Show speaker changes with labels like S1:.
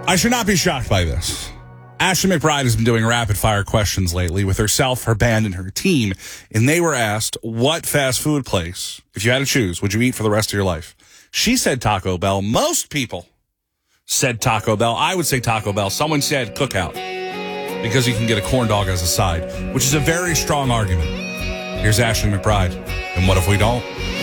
S1: I should not be shocked by this. Ashley McBryde has been doing rapid-fire questions lately with herself, her band, and her team, and they were asked, what fast food place, if you had to choose, would you eat for the rest of your life? She said Taco Bell. Most people said Taco Bell. I would say Taco Bell. Someone said Cookout because you can get a corn dog as a side, which is a very strong argument. Here's Ashley McBryde, and what if we don't?